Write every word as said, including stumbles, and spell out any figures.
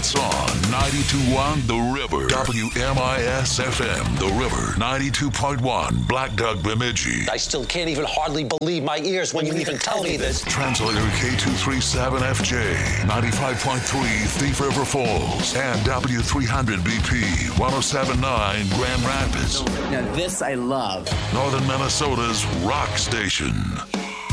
It's on ninety-two point one The River. W M I S F M, The River. ninety-two point one Black Duck Bemidji. I still can't even hardly believe my ears when you even tell me this. Translator K two thirty-seven F J. ninety-five point three Thief River Falls. And W three hundred B P. one oh seven point nine Grand Rapids. Now this I love. Northern Minnesota's rock station.